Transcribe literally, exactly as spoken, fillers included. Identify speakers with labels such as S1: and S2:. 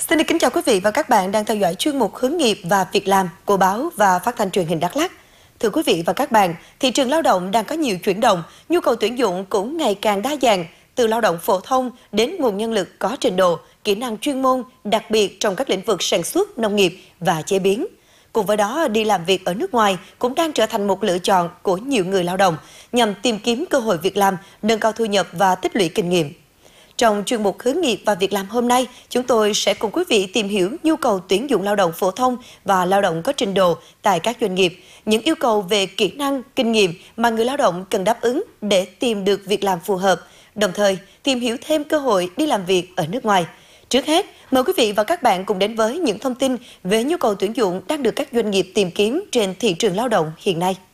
S1: Xin được kính chào quý vị và các bạn đang theo dõi chuyên mục Hướng nghiệp và việc làm của báo và phát thanh truyền hình Đắk Lắk. Thưa quý vị và các bạn, thị trường lao động đang có nhiều chuyển động, nhu cầu tuyển dụng cũng ngày càng đa dạng, từ lao động phổ thông đến nguồn nhân lực có trình độ, kỹ năng chuyên môn, đặc biệt trong các lĩnh vực sản xuất, nông nghiệp và chế biến. Cùng với đó, đi làm việc ở nước ngoài cũng đang trở thành một lựa chọn của nhiều người lao động nhằm tìm kiếm cơ hội việc làm, nâng cao thu nhập và tích lũy kinh nghiệm. Trong chuyên mục Hướng nghiệp và việc làm hôm nay, chúng tôi sẽ cùng quý vị tìm hiểu nhu cầu tuyển dụng lao động phổ thông và lao động có trình độ tại các doanh nghiệp, những yêu cầu về kỹ năng, kinh nghiệm mà người lao động cần đáp ứng để tìm được việc làm phù hợp, đồng thời tìm hiểu thêm cơ hội đi làm việc ở nước ngoài. Trước hết, mời quý vị và các bạn cùng đến với những thông tin về nhu cầu tuyển dụng đang được các doanh nghiệp tìm kiếm trên thị trường lao động hiện nay.